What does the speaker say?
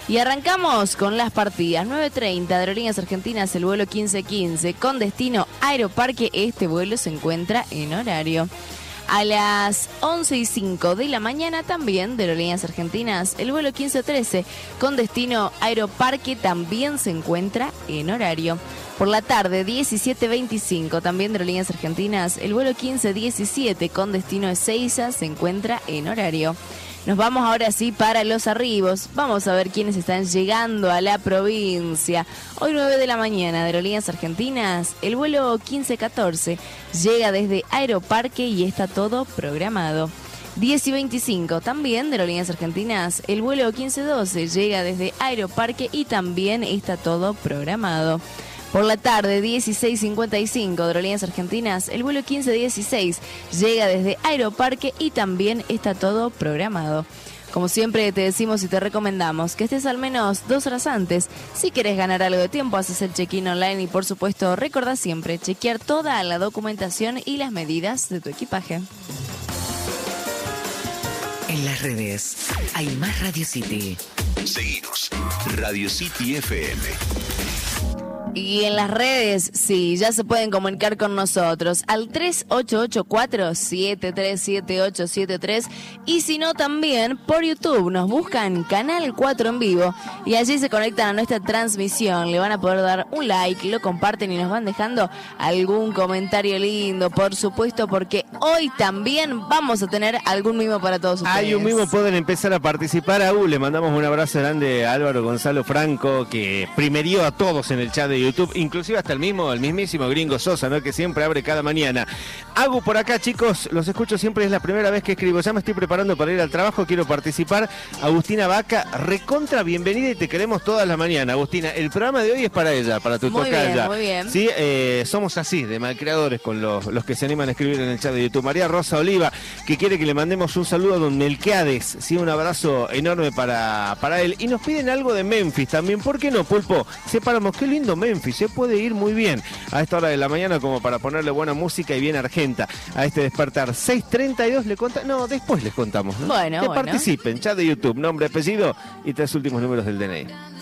Y arrancamos con las partidas. 9:30 de Aerolíneas Argentinas, el vuelo 1515 con destino Aeroparque. Este vuelo se encuentra en horario. A las 11:05 de la mañana también de Aerolíneas Argentinas, el vuelo 1513 con destino Aeroparque también se encuentra en horario. Por la tarde, 17:25 también de Aerolíneas Argentinas, el vuelo 1517 con destino Ezeiza se encuentra en horario. Nos vamos ahora sí para los arribos. Vamos a ver quiénes están llegando a la provincia. Hoy 9 de la mañana de Aerolíneas Argentinas, el vuelo 1514 llega desde Aeroparque y está todo programado. 10:25 también de Aerolíneas Argentinas, el vuelo 1512 llega desde Aeroparque y también está todo programado. Por la tarde, 16:55 de Aerolíneas Argentinas, el vuelo 1516 llega desde Aeroparque y también está todo programado. Como siempre te decimos y te recomendamos que estés al menos 2 horas antes. Si querés ganar algo de tiempo, haces el check-in online y por supuesto recordá siempre chequear toda la documentación y las medidas de tu equipaje. En las redes hay más Radio City. Seguinos, Radio City FM. Y en las redes, sí, ya se pueden comunicar con nosotros al 3884-737873 y si no también por YouTube nos buscan Canal 4 en vivo y allí se conectan a nuestra transmisión, le van a poder dar un like, lo comparten y nos van dejando algún comentario lindo, por supuesto, porque hoy también vamos a tener algún mimo para todos ustedes. Hay un mimo, pueden empezar a participar. Le mandamos un abrazo grande a Álvaro Gonzalo Franco, que primerió a todos en el chat de YouTube, inclusive hasta el mismísimo Gringo Sosa, ¿no? Que siempre abre cada mañana. Agu por acá, chicos, los escucho siempre, es la primera vez que escribo, ya me estoy preparando para ir al trabajo, quiero participar. Agustina Vaca, recontra bienvenida y te queremos todas las mañanas, Agustina. El programa de hoy es para ella, para tu tocaya. Muy bien. Sí, somos así, de malcreadores con los que se animan a escribir en el chat de YouTube. María Rosa Oliva, que quiere que le mandemos un saludo a don Melquiades, sí, un abrazo enorme para él. Y nos piden algo de Memphis también, ¿por qué no, Pulpo? Separamos, qué lindo Memphis, se puede ir muy bien a esta hora de la mañana como para ponerle buena música y bien argenta a este despertar. 6:32 le contamos, no, después les contamos, ¿no? Bueno, que participen, chat de YouTube, nombre, apellido y 3 últimos números del DNI.